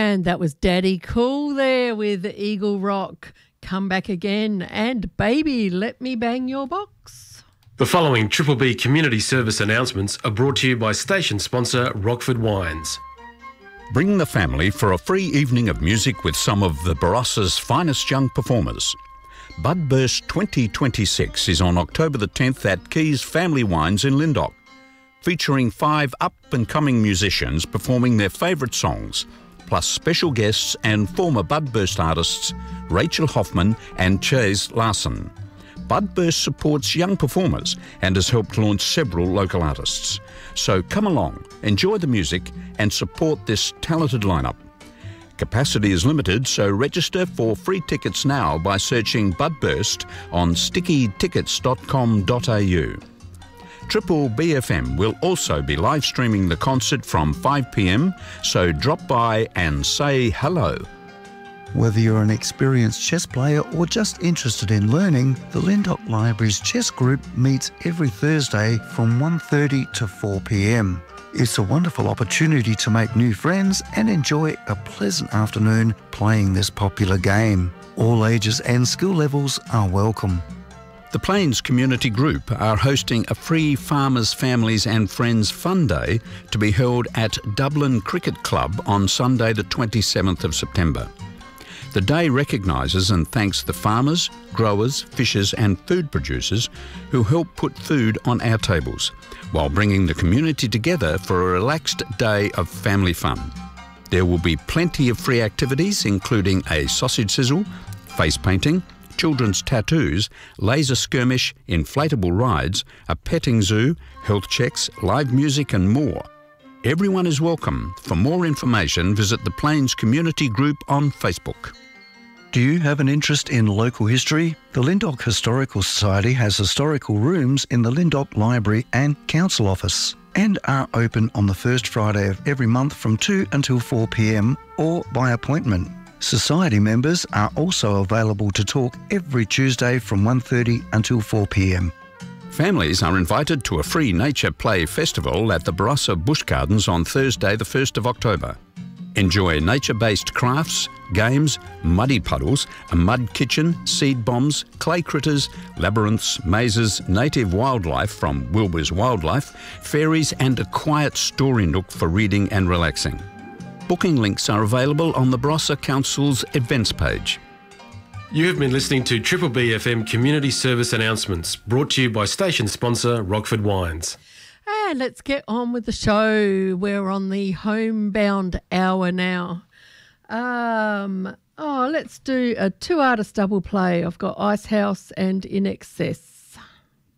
And that was Daddy Cool there with Eagle Rock, Come Back Again, and Baby, Let Me Bang Your Box. The following Triple B community service announcements are brought to you by station sponsor Rockford Wines. Bring the family for a free evening of music with some of the Barossa's finest young performers. Budburst 2026 is on October the 10th at Keys Family Wines in Lyndoch, featuring 5 up-and-coming musicians performing their favourite songs, plus special guests and former Budburst artists Rachel Hoffman and Chase Larson. Budburst supports young performers and has helped launch several local artists. So come along, enjoy the music and support this talented lineup. Capacity is limited, so register for free tickets now by searching Budburst on stickytickets.com.au. Triple BFM will also be live streaming the concert from 5 p.m, so drop by and say hello. Whether you're an experienced chess player or just interested in learning, the Lyndoch Library's chess group meets every Thursday from 1:30 to 4 p.m. It's a wonderful opportunity to make new friends and enjoy a pleasant afternoon playing this popular game. All ages and skill levels are welcome. The Plains Community Group are hosting a free Farmers, Families and Friends Fun Day to be held at Dublin Cricket Club on Sunday the 27th of September. The day recognises and thanks the farmers, growers, fishers and food producers who help put food on our tables, while bringing the community together for a relaxed day of family fun. There will be plenty of free activities including a sausage sizzle, face painting, children's tattoos, laser skirmish, inflatable rides, a petting zoo, health checks, live music and more. Everyone is welcome. For more information, visit the Plains Community Group on Facebook. Do you have an interest in local history? The Lyndoch Historical Society has historical rooms in the Lyndoch Library and Council Office and are open on the first Friday of every month from 2 until 4 p.m. or by appointment. Society members are also available to talk every Tuesday from 1:30 until 4 p.m. Families are invited to a free nature play festival at the Barossa Bush Gardens on Thursday the 1st of October. Enjoy nature-based crafts, games, muddy puddles, a mud kitchen, seed bombs, clay critters, labyrinths, mazes, native wildlife from Wilbur's Wildlife, fairies and a quiet story nook for reading and relaxing. Booking links are available on the Barossa Council's events page. You have been listening to Triple B FM community service announcements brought to you by station sponsor Rockford Wines. And let's get on with the show. We're on the homebound hour now. Let's do a 2-artist double play. I've got Icehouse and In Excess.